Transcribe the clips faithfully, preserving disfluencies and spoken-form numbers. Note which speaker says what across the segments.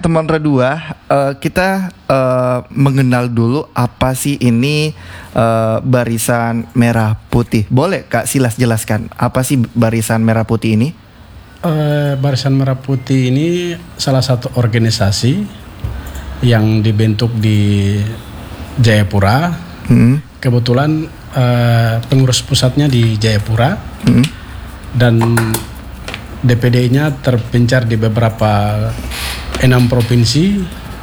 Speaker 1: teman Redua, uh, kita uh, mengenal dulu apa sih ini uh, Barisan Merah Putih. Boleh Kak Silas jelaskan apa sih Barisan Merah Putih ini?
Speaker 2: Uh, Barisan Merah Putih ini salah satu organisasi yang dibentuk di Jayapura. Hmm. Kebetulan uh, pengurus pusatnya di Jayapura. Hmm. Dan D P D-nya terpencar di beberapa enam provinsi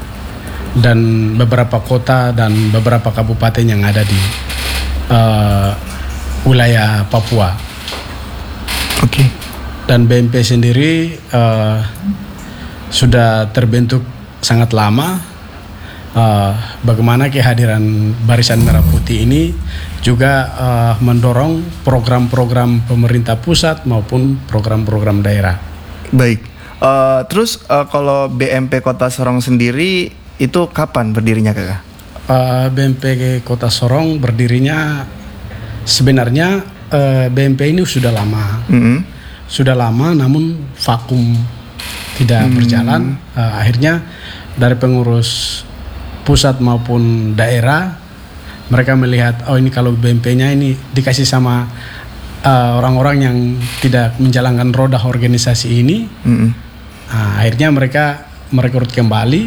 Speaker 2: dan beberapa kota dan beberapa kabupaten yang ada di uh, wilayah Papua.
Speaker 1: Oke. Okay.
Speaker 2: Dan B M P sendiri uh, sudah terbentuk sangat lama. Uh, bagaimana kehadiran Barisan Merah Putih ini juga uh, mendorong program-program pemerintah pusat maupun program-program daerah.
Speaker 1: Baik, uh, terus uh, kalau B M P Kota Sorong sendiri itu kapan berdirinya Kakak?
Speaker 2: Uh, B M P Kota Sorong berdirinya sebenarnya uh, B M P ini sudah lama, mm-hmm. sudah lama namun vakum tidak mm-hmm. berjalan. Uh, akhirnya dari pengurus pusat maupun daerah mereka melihat, oh ini kalau B M P-nya ini dikasih sama uh, orang-orang yang tidak menjalankan roda organisasi ini, mm-hmm. nah, akhirnya mereka merekrut kembali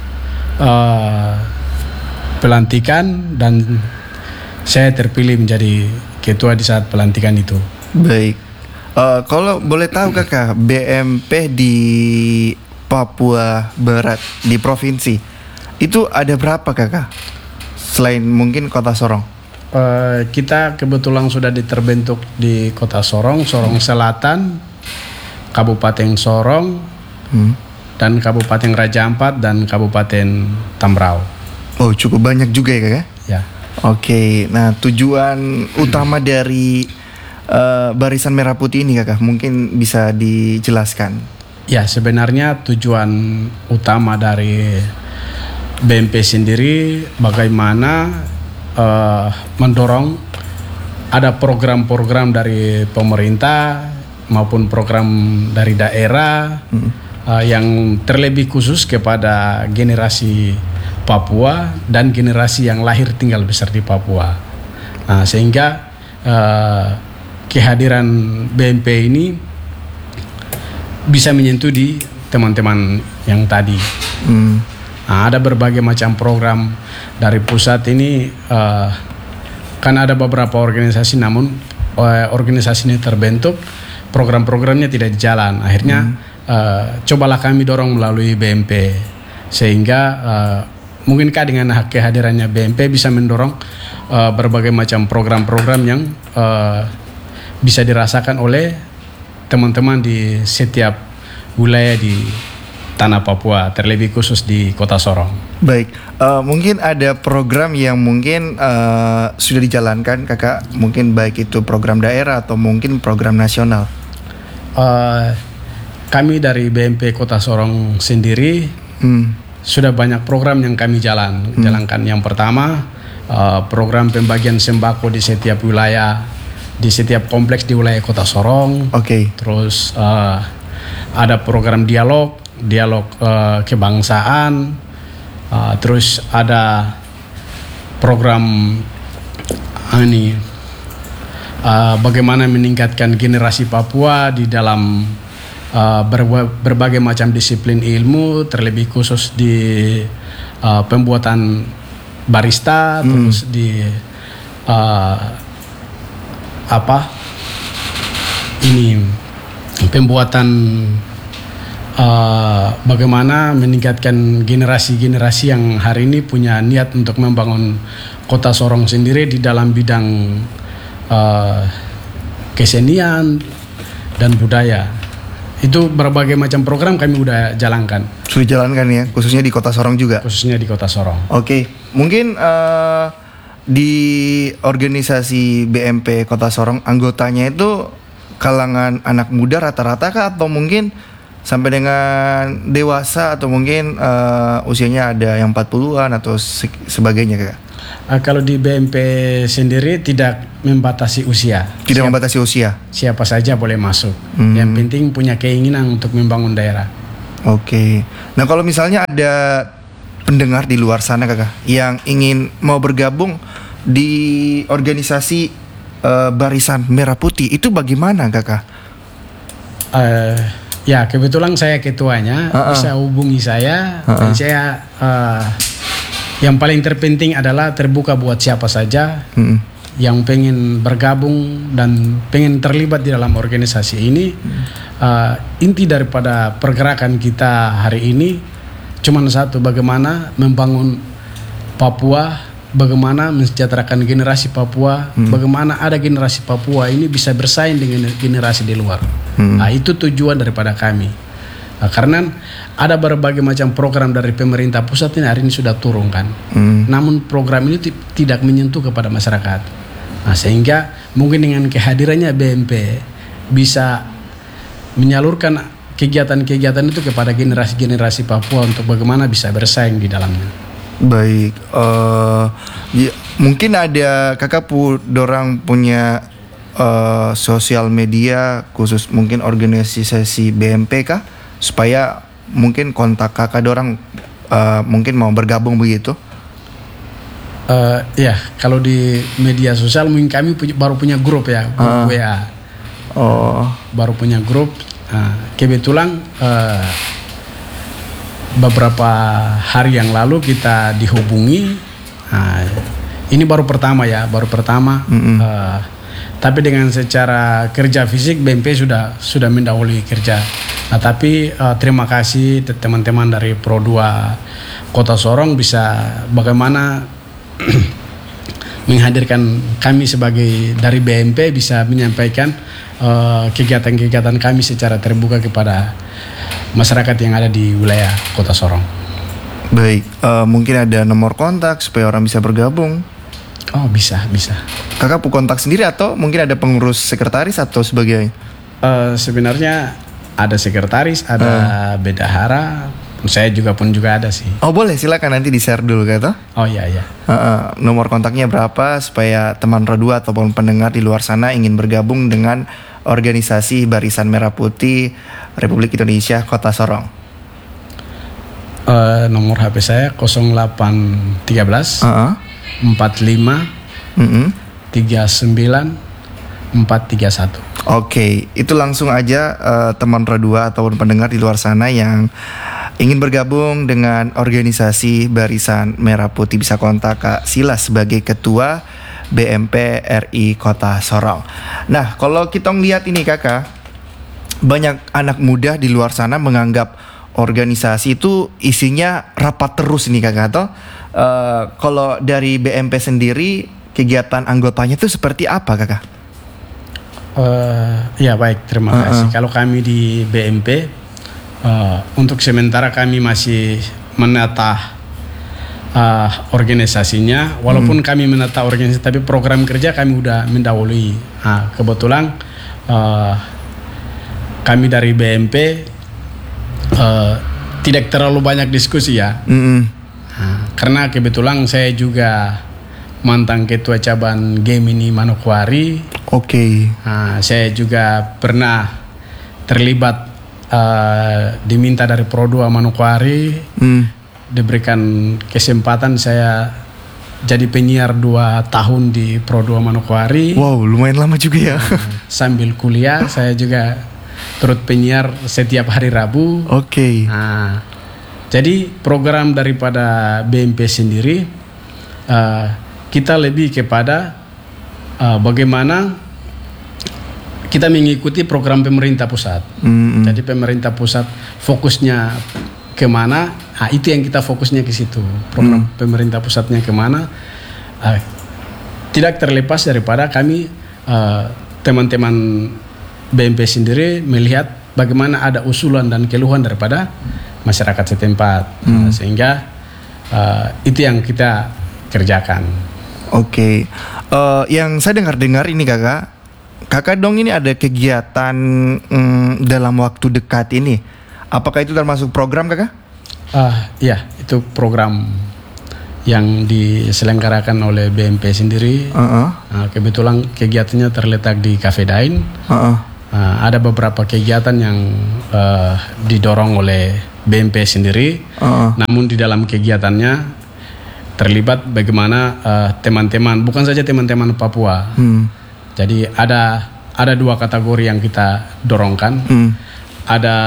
Speaker 2: uh, pelantikan dan saya terpilih menjadi ketua di saat pelantikan itu.
Speaker 1: Baik, uh, kalau boleh tahu Kakak, B M P di Papua Barat di provinsi itu ada berapa Kakak? Selain mungkin Kota Sorong.
Speaker 2: Uh, kita kebetulan sudah diterbentuk di Kota Sorong, Sorong Selatan, Kabupaten Sorong, hmm. dan Kabupaten Raja Ampat dan Kabupaten Tambrau.
Speaker 1: Oh, cukup banyak juga ya Kak?
Speaker 2: Ya.
Speaker 1: Oke, nah tujuan utama dari uh, Barisan Merah Putih ini Kakak mungkin bisa dijelaskan?
Speaker 2: Ya, sebenarnya tujuan utama dari B M P sendiri bagaimana uh, mendorong ada program-program dari pemerintah maupun program dari daerah hmm. uh, yang terlebih khusus kepada generasi Papua dan generasi yang lahir tinggal besar di Papua. Nah, sehingga uh, kehadiran B M P ini bisa menyentuh di teman-teman yang tadi. Hmm. Nah, ada berbagai macam program dari pusat ini, uh, kan ada beberapa organisasi namun uh, organisasi ini terbentuk, program-programnya tidak jalan. Akhirnya hmm. uh, cobalah kami dorong melalui B M P sehingga uh, mungkinkah dengan kehadirannya B M P bisa mendorong uh, berbagai macam program-program yang uh, bisa dirasakan oleh teman-teman di setiap wilayah di tanah Papua, terlebih khusus di Kota Sorong.
Speaker 1: Baik, uh, mungkin ada program yang mungkin uh, sudah dijalankan Kakak, mungkin baik itu program daerah atau mungkin program nasional.
Speaker 2: Uh, kami dari B M P Kota Sorong sendiri hmm. sudah banyak program yang kami jalan, hmm. jalankan. Yang pertama uh, program pembagian sembako di setiap wilayah, di setiap kompleks di wilayah Kota Sorong.
Speaker 1: Oke. Okay.
Speaker 2: Terus uh, ada program dialog. dialog uh, kebangsaan, uh, terus ada program uh, ini uh, bagaimana meningkatkan generasi Papua di dalam uh, berba- berbagai macam disiplin ilmu, terlebih khusus di uh, pembuatan barista, hmm. terus di uh, apa ini pembuatan Uh, bagaimana meningkatkan generasi-generasi yang hari ini punya niat untuk membangun Kota Sorong sendiri di dalam bidang uh, kesenian dan budaya. Itu berbagai macam program kami udah jalankan.
Speaker 1: Sudah jalankan ya, khususnya di Kota Sorong juga?
Speaker 2: Khususnya di Kota Sorong.
Speaker 1: Oke, mungkin uh, di organisasi B M P Kota Sorong anggotanya itu kalangan anak muda rata-rata kah atau mungkin sampai dengan dewasa atau mungkin uh, usianya ada yang empat puluhan atau se- sebagainya Kak?
Speaker 2: Uh, kalau di B M P sendiri tidak membatasi usia.
Speaker 1: Tidak siapa, membatasi usia.
Speaker 2: Siapa saja boleh masuk. Hmm. Yang penting punya keinginan untuk membangun daerah.
Speaker 1: Oke. Nah kalau misalnya ada pendengar di luar sana kakak yang ingin mau bergabung di organisasi uh, Barisan Merah Putih, itu bagaimana kakak?
Speaker 2: Uh, ya kebetulan saya ketuanya, uh-uh. bisa hubungi saya. Uh-uh. Dan saya uh, yang paling terpenting adalah terbuka buat siapa saja uh-uh. yang pengen bergabung dan pengen terlibat di dalam organisasi ini. Uh, inti daripada pergerakan kita hari ini cuma satu, bagaimana membangun Papua, bagaimana mensejahterakan generasi Papua, hmm. bagaimana ada generasi Papua ini bisa bersaing dengan generasi di luar. Hmm. Nah, itu tujuan daripada kami. Nah, karena ada berbagai macam program dari pemerintah pusat ini hari ini sudah turun kan. Hmm. Namun program ini t- tidak menyentuh kepada masyarakat. Nah, sehingga mungkin dengan kehadirannya B M P bisa menyalurkan kegiatan-kegiatan itu kepada generasi-generasi Papua untuk bagaimana bisa bersaing di dalamnya.
Speaker 1: Baik, uh, ya, mungkin ada kakak pu dorang punya uh, sosial media khusus mungkin organisasi B M P kah, supaya mungkin kontak kakak dorang uh, mungkin mau bergabung begitu?
Speaker 2: Uh, ya, kalau di media sosial mungkin kami punya, baru punya grup ya, grup uh. W A.
Speaker 1: Oh,
Speaker 2: baru punya grup. Nah, kebetulan uh, beberapa hari yang lalu kita dihubungi. Nah, ini baru pertama ya, baru pertama. Mm-hmm. Uh, tapi dengan secara kerja fisik B M P sudah sudah mendahului kerja. Nah, tapi uh, terima kasih teman-teman dari Pro dua Kota Sorong bisa bagaimana menghadirkan kami sebagai dari B M P bisa menyampaikan uh, kegiatan-kegiatan kami secara terbuka kepada masyarakat yang ada di wilayah Kota Sorong.
Speaker 1: Baik, uh, mungkin ada nomor kontak supaya orang bisa bergabung.
Speaker 2: Oh bisa, bisa.
Speaker 1: Kakak pu kontak sendiri atau mungkin ada pengurus sekretaris atau sebagainya?
Speaker 2: Uh, sebenarnya ada sekretaris, ada uh. bendahara. Saya juga pun juga ada sih.
Speaker 1: Oh boleh, silakan nanti di share dulu kata.
Speaker 2: Oh iya iya.
Speaker 1: Uh, uh, nomor kontaknya berapa supaya teman Pro dua ataupun pendengar di luar sana ingin bergabung dengan organisasi Barisan Merah Putih Republik Indonesia Kota Sorong.
Speaker 2: Uh, nomor H P saya nol delapan satu tiga uh-uh. empat lima uh-uh. tiga sembilan empat tiga satu.
Speaker 1: Oke, okay. Itu langsung aja uh, teman Pro dua ataupun pendengar di luar sana yang ingin bergabung dengan organisasi Barisan Merah Putih bisa kontak Kak Sila sebagai Ketua B M P R I Kota Sorong. Nah, kalau kita ngeliat ini kakak, banyak anak muda di luar sana menganggap organisasi itu isinya rapat terus nih kakak. Atau uh, kalau dari B M P sendiri kegiatan anggotanya itu seperti apa kakak?
Speaker 2: Uh, ya baik, terima uh-uh. kasih. Kalau kami di B M P Uh, untuk sementara kami masih menata uh, organisasinya, walaupun hmm. kami menata organisasi, tapi program kerja kami udah mendahului. Nah, kebetulan uh, kami dari B M P uh, tidak terlalu banyak diskusi ya, hmm. nah, karena kebetulan saya juga mantan ketua cabang Gemini Manokwari.
Speaker 1: Oke. Okay.
Speaker 2: Nah, saya juga pernah terlibat. Uh, diminta dari Pro dua Manokwari, hmm. diberikan kesempatan saya jadi penyiar dua tahun di Pro dua Manokwari.
Speaker 1: Wow, lumayan lama juga ya.
Speaker 2: Uh, sambil kuliah saya juga turut penyiar setiap hari Rabu.
Speaker 1: Oke. Okay.
Speaker 2: Nah, jadi program daripada B M P sendiri uh, kita lebih kepada uh, bagaimana kita mengikuti program pemerintah pusat. Mm-hmm. Jadi pemerintah pusat fokusnya kemana? Nah, itu yang kita fokusnya ke situ. Program mm. pemerintah pusatnya kemana? Uh, tidak terlepas daripada kami uh, teman-teman B M P sendiri melihat bagaimana ada usulan dan keluhan daripada masyarakat setempat. Mm. Uh, sehingga uh, itu yang kita kerjakan.
Speaker 1: Oke. Okay. Uh, yang saya dengar-dengar ini kakak. Kakak dong ini ada kegiatan mm, dalam waktu dekat ini. Apakah itu termasuk program kakak?
Speaker 2: Ah, uh, iya, itu program yang diselenggarakan oleh B M P sendiri. Uh-uh. Uh, kebetulan kegiatannya terletak di Cafe Dain. Uh-uh. Uh, ada beberapa kegiatan yang uh, didorong oleh B M P sendiri,
Speaker 1: Uh.
Speaker 2: namun di dalam kegiatannya terlibat bagaimana uh, teman-teman, bukan saja teman-teman Papua.
Speaker 1: Hmm.
Speaker 2: Jadi ada ada dua kategori yang kita dorongkan.
Speaker 1: Hmm.
Speaker 2: Ada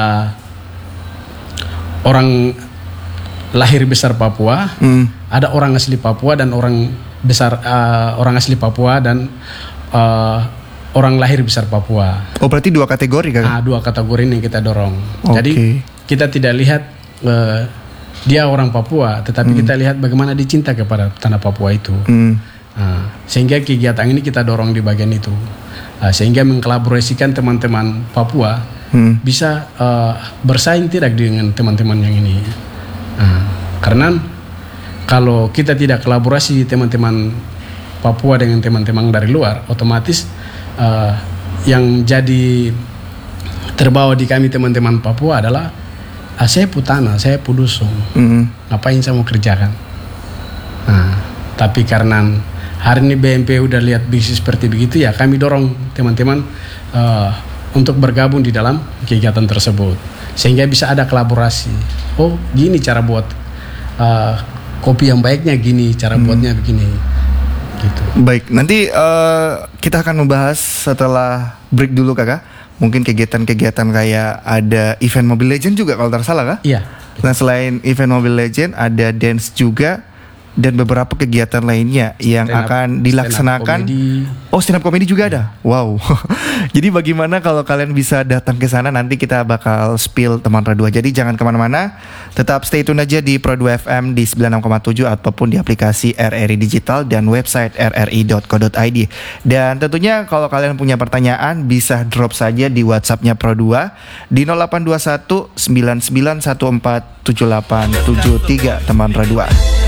Speaker 2: orang lahir besar Papua,
Speaker 1: Hmm.
Speaker 2: ada orang asli Papua dan orang besar uh, orang asli Papua dan uh, orang lahir besar Papua.
Speaker 1: Oh berarti dua kategori kan?
Speaker 2: Nah, dua kategori ini kita dorong.
Speaker 1: Oke.
Speaker 2: Jadi kita tidak lihat uh, dia orang Papua, tetapi
Speaker 1: Hmm.
Speaker 2: kita lihat bagaimana dicinta kepada tanah Papua itu.
Speaker 1: Hmm.
Speaker 2: Nah, sehingga kegiatan ini kita dorong di bagian itu, Nah, sehingga mengkolaborasikan teman-teman Papua
Speaker 1: Hmm.
Speaker 2: bisa uh, bersaing tidak dengan teman-teman yang ini. Nah, karena kalau kita tidak kolaborasi teman-teman Papua dengan teman-teman dari luar, otomatis uh, yang jadi terbawa di kami teman-teman Papua adalah ah, saya putana, saya pudusung,
Speaker 1: Hmm.
Speaker 2: ngapain saya mau kerjakan. Nah, tapi karena hari ini B M P udah lihat bisnis seperti begitu, ya kami dorong teman-teman uh, untuk bergabung di dalam kegiatan tersebut, sehingga bisa ada kolaborasi. Oh, gini cara buat uh, kopi yang baiknya, gini cara
Speaker 1: Hmm.
Speaker 2: buatnya begini, gitu.
Speaker 1: Baik, nanti uh, kita akan membahas setelah break dulu kakak. Mungkin kegiatan-kegiatan kayak ada event Mobile Legend juga kalau tidak salah kak?
Speaker 2: Iya.
Speaker 1: Nah selain event Mobile Legend ada dance juga dan beberapa kegiatan lainnya yang
Speaker 2: Stand up-
Speaker 1: akan dilaksanakan.
Speaker 2: stand up comedy.
Speaker 1: Oh stand up comedy juga ada. Wow. Jadi bagaimana kalau kalian bisa datang ke sana, nanti kita bakal spill teman Radua. Jadi jangan kemana-mana, tetap stay tune aja di Pro dua F M di sembilan puluh enam koma tujuh ataupun di aplikasi R R I Digital dan website r r i dot co dot i d. Dan tentunya kalau kalian punya pertanyaan bisa drop saja di WhatsApp-nya Pro dua di nol delapan dua satu sembilan sembilan satu empat tujuh delapan tujuh tiga teman Radua.